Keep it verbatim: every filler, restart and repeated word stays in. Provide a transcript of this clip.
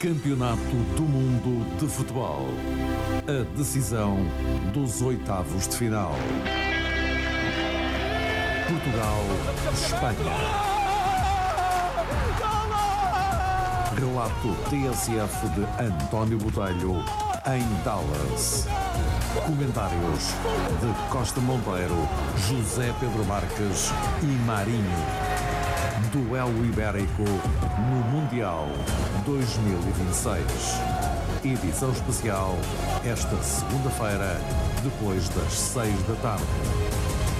Campeonato do Mundo de Futebol. A decisão dos oitavos de final. Portugal-Espanha. Relato T S F de António Botelho em Dallas. Comentários de Costa Monteiro, José Pedro Marques e Marinho. Duelo Ibérico no Mundial dois mil e vinte e seis. Edição especial esta segunda-feira, depois das seis da tarde.